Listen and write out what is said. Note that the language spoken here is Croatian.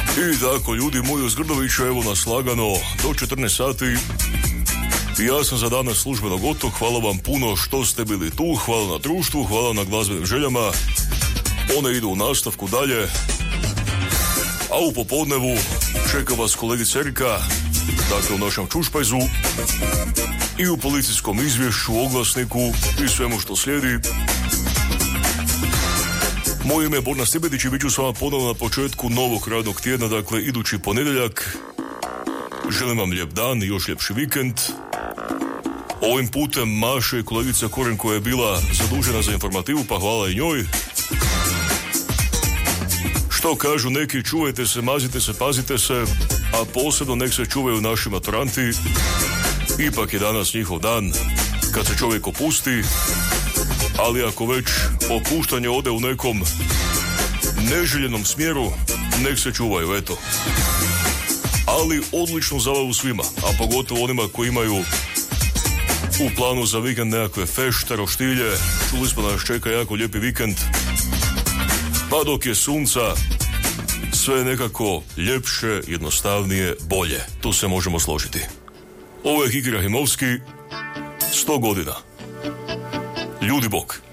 I tako, ljudi moji, uz Grdovića, evo nas lagano do 14 sati. Ja sam za danas službeno gotov. Hvala vam puno što ste bili tu. Hvala na društvu, hvala na glazbenim željama. One idu u nastavku dalje. A u popodnevu čeka vas kolegica Erika, dakle u našem čušpajzu, i u policijskom izvješću, oglasniku i svemu što slijedi. Moje ime je Borna Stibedić i bit ću s vama ponovno na početku novog radnog tjedna, dakle idući ponedjeljak. Želim vam lijep dan i još ljepši vikend. Ovim putem maše kolegica Koren koja je bila zadužena za informativu, pa hvala i njoj. Što kažu neki, čuvajte se, mazite se, pazite se, a posebno nek se čuvaju naši maturanti. Ipak je danas njihov dan kad se čovjek opusti, ali ako već opuštanje ode u nekom neželjenom smjeru, nek se čuvaju, eto. Ali odličnu zabavu svima, a pogotovo onima koji imaju u planu za vikend nekakve fešte, roštilje. Čuli smo da nas čeka jako lijepi vikend. Pa dok je sunca, sve je nekako ljepše, jednostavnije, bolje. Tu se možemo složiti. Ovo je Kiki Rahimovski, 100 godina. Ljudi bok.